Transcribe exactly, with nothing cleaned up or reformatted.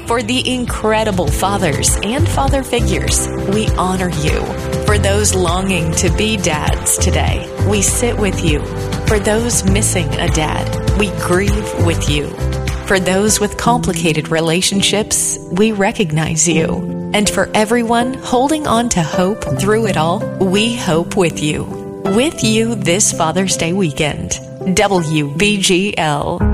For the incredible fathers and father figures, we honor you. For those longing to be dads today, we sit with you. For those missing a dad, we grieve with you. For those with complicated relationships, we recognize you. And for everyone holding on to hope through it all, we hope with you. With you this Father's Day weekend. W B G L.